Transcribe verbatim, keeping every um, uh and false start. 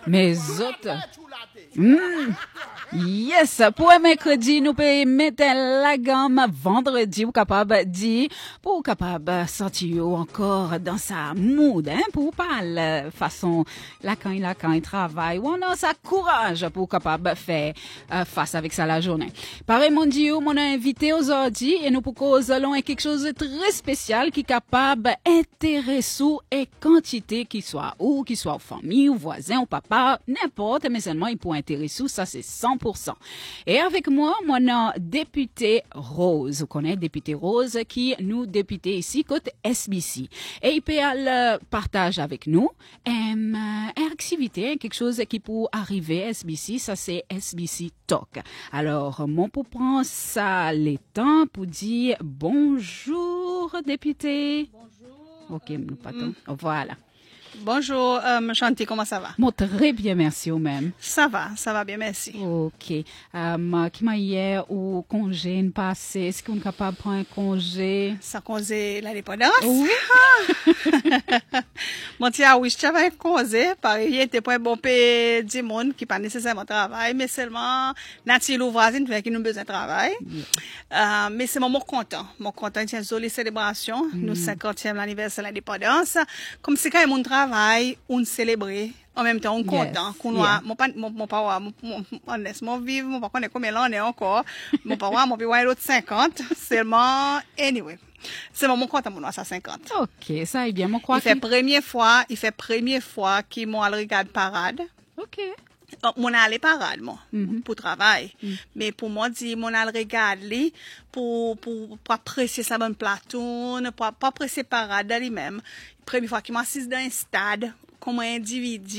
mes autres. Mm. Yes, pour mercredi, nous pouvons mettre la gamme vendredi, ou capable dire, pour capable sentir encore dans sa mood, hein, pour parler façon, la quand il a quand il travaille, ou on a sa courage pour capable faire euh, face avec ça la journée. Pareil, mon Dieu, mon invité aujourd'hui, et nous pour cause allons quelque chose de très spécial qui est capable d'intéresser et quantité qui soit, ou qui soit famille, ou voisin, ou papa, n'importe, mais seulement il peut intéresser, ça c'est cent pour cent. Et avec moi, mon député Rose. Vous connaissez député Rose qui nous député ici côté S B C. Et il peut le partage avec nous une activité, quelque chose qui peut arriver S B C, ça c'est S B C Talk. Alors, mon pour prendre ça les temps pour dire bonjour député. Bonjour. OK, nous pas mm. Voilà. Bonjour, euh, Chanty, comment ça va? Moi, très bien, merci au même. Ça va, ça va bien, merci. OK. Um, qui m'a hier ou congé une passé, est-ce qu'on est capable de prendre un congé? Ça congé l'indépendance? Oui. Mon tia, oui, je travaille congé, pareil, il était pas un bon pays du monde qui pas nécessairement travail, mais seulement, nature ou voisine, qui nous besoin de travail. Yeah. Euh, mais c'est mon mot content. Mon content, c'est une jolie célébration, mm. nous cinquantième anniversaire de l'indépendance. Comme c'est quand même mon travail, on célébrer. En même temps, on est content. Yes. Qu'on yeah. Mon, mon, mon papa, mon, mon, honnêtement, vive, mon papa connaît combien l'an est encore. Mon papa, mon papa, l'autre cinquante. Seulement, anyway. C'est mon content, mon ça cinquante. OK, ça est bien. Mon crois il fait première fois, il fait première fois qu'il m'a regardé parade. OK. Mon allé parade, moi, mm-hmm. pour travail. Mm. Mais pour moi, dire, mon allé regarder pour, pour, pour apprécier sa bonne plateau, pour, pour apprécier parade lui-même. Première fois qu'il m'assise dans un stade, comme un individu.